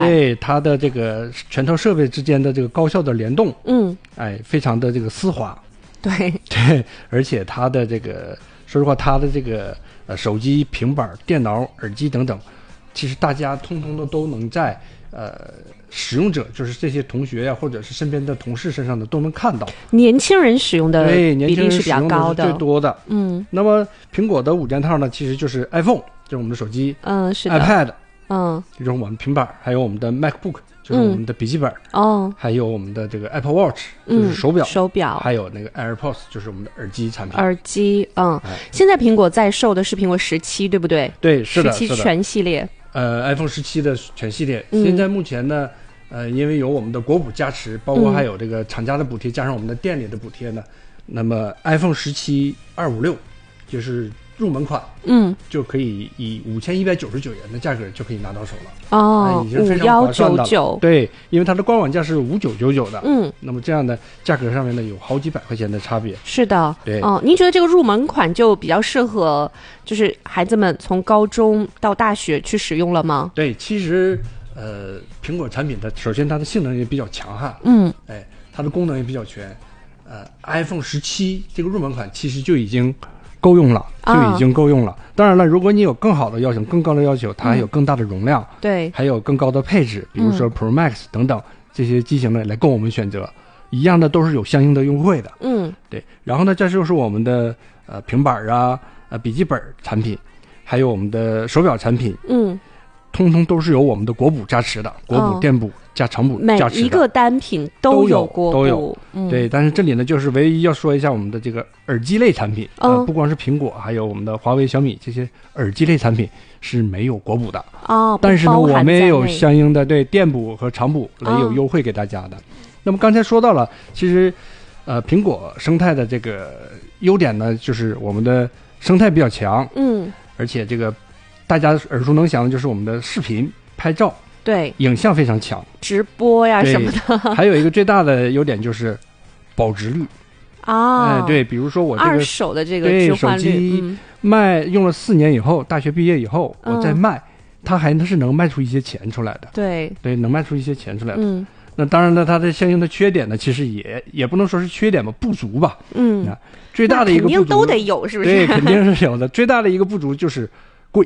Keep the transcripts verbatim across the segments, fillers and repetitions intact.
对它的这个全套设备之间的这个高效的联动， 嗯， 哎，非常的这个丝滑。 对对，而且它的这个说实话，它的这个呃手机、平板、电脑、耳机等等，其实大家通通的都能在呃使用者，就是这些同学呀、啊，或者是身边的同事身上的都能看到。 年轻人使用的对比例是比较高的，最多的。 嗯， 那么苹果的五件套呢，其实就是 iPhone， 就是我们的手机， 嗯，是的 ，iPad， 嗯， 就是我们平板，还有我们的 MacBook。就是我们的笔记本、 嗯、哦， 还有我们的这个 Apple Watch， 就是手表、 嗯，手表， 还有那个 AirPods， 就是我们的耳机产品。 耳机，嗯， 哎、 现在苹果在售的是苹果十七，对不对？ 对，是的， 十七全系列。 呃 ，iPhone 十七的全系列， 嗯、 现在目前呢，呃，因为有我们的国补加持，包括还有这个厂家的补贴，嗯、加上我们的店里的补贴呢，那么 iPhone 十七二五六就是入门款， 嗯， 就可以以五千一百九十九元的价格就可以拿到手了。 哦， 哎、已经非常划算的了。 五一九九， 对，因为它的官网价是五九九九的。 嗯， 那么这样的价格上面呢，有好几百块钱的差别。 是的， 对。 哦，您觉得这个入门款就比较适合，就是孩子们从高中到大学去使用了吗？ 对，其实呃，苹果产品的首先它的性能也比较强悍， 嗯， 哎，它的功能也比较全。呃 ，iPhone 十七这个入门款其实就已经够用了，就已经够用了。啊、当然了，如果你有更好的要求、更高的要求，它还有更大的容量， 嗯、对， 还有更高的配置，比如说 Pro Max 等等、嗯、这些机型呢，来供我们选择。一样的都是有相应的优惠的， 嗯， 对。然后呢，这就是我们的呃平板啊、呃笔记本产品，还有我们的手表产品， 嗯， 通通都是有我们的国补加持的，国补、电补加长补加持的， 每一个单品都有国补， 都有， 嗯、 对。但是这里呢，就是唯一要说一下我们的这个耳机类产品， 嗯、 呃，不光是苹果，还有我们的华为、小米这些耳机类产品是没有国补的哦。 但是呢，我们也有相应的对电补和长补来有优惠给大家的。哦、那么刚才说到了，其实呃，苹果生态的这个优点呢，就是我们的生态比较强， 嗯， 而且这个大家耳熟能详的就是我们的视频、拍照。 对， 影像非常强， 直播呀什么的。 还有一个最大的优点就是保值率啊、 哎，对，比如说我这个二手的这个置换率， 手机卖用了四年以后，大学毕业以后， 嗯、 我再卖，它还是能卖出一些钱出来的。 对对，能卖出一些钱出来的。 嗯， 那当然呢，它的相应的缺点呢，其实也也不能说是缺点吧，不足吧。 嗯， 最大的一个不足肯定都得有，是不是？ 对，肯定是有的。最大的一个不足就是贵。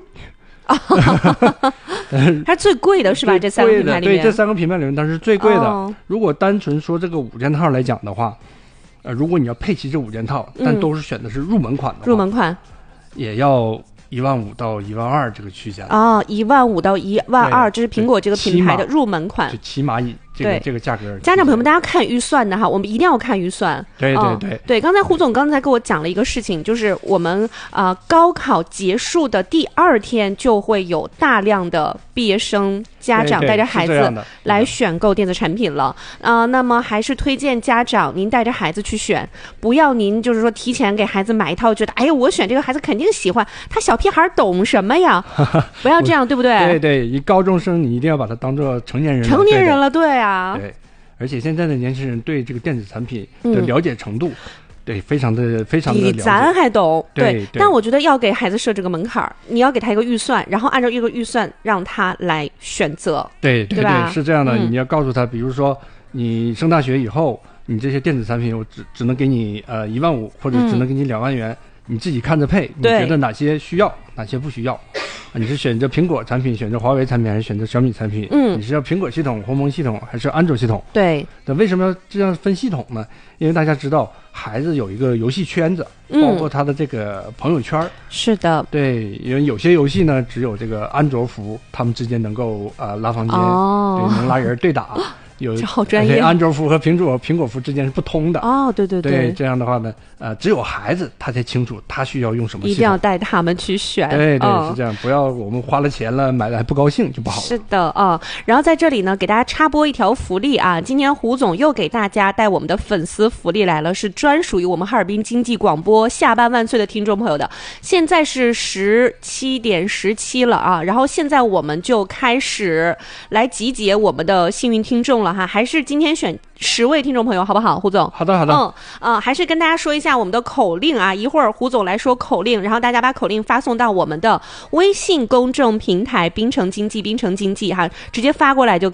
它是最贵的是吧？这三个品牌里面， 对，这三个品牌里面它是最贵的。 哦、 如果单纯说这个五件套来讲的话，呃，如果你要配齐这五件套，但都是选的是入门款的话， 入门款也要一万五到一万二这个区间啊，一万五到一万二，这是苹果这个品牌的入门款， 就起码以这个这个价格。 家长朋友们，大家看预算的哈，我们一定要看预算。 对对对、 哦、对，刚才胡总刚才给我讲了一个事情，就是我们啊、呃、高考结束的第二天就会有大量的毕业生家长带着孩子来选购电子产品了啊、呃。那么还是推荐家长您带着孩子去选，不要您就是说提前给孩子买一套，觉得哎呀我选这个孩子肯定喜欢，他小屁孩懂什么呀？不要这样，对不对？ 对对，一高中生你一定要把他当做成年人， 成年人了，对啊。 对，而且现在的年轻人对这个电子产品的了解程度，嗯、对，非常的非常的了解， 比咱还懂。 对， 对，但我觉得要给孩子设这个门槛，你要给他一个预算，然后按照一个预算让他来选择。 对对对, 对，是这样的、 嗯。 你要告诉他，比如说你升大学以后，你这些电子产品我只只能给你呃一万五，或者只能给你两万元。嗯，你自己看着配，你觉得哪些需要，哪些不需要？你是选择苹果产品，选择华为产品，还是选择小米产品？ 嗯， 你是要苹果系统、鸿蒙系统，还是安卓系统？ 对。 那为什么要这样分系统呢？因为大家知道，孩子有一个游戏圈子， 嗯、 包括他的这个朋友圈。 是的。 对，因为有些游戏呢，只有这个安卓服，他们之间能够呃拉房间， 哦、 对，能拉人对打。有这好专业， 安卓服和苹果苹果服之间是不通的哦，对对对, 对，这样的话呢，呃，只有孩子他才清楚他需要用什么系统， 一定要带他们去选。 对对、 哦， 是这样，不要我们花了钱了买了还不高兴就不好。 是的啊、哦，然后在这里呢，给大家插播一条福利啊，今天胡总又给大家带我们的粉丝福利来了，是专属于我们哈尔滨经济广播下班万岁的听众朋友的。现在是十七点十七了啊，然后现在我们就开始来集结我们的幸运听众了哈，还是今天选十位听众朋友好不好，胡总？ 好的好的。 嗯呃，还是跟大家说一下我们的口令啊，一会儿胡总来说口令，然后大家把口令发送到我们的微信公众平台滨城经济滨城经济哈，直接发过来就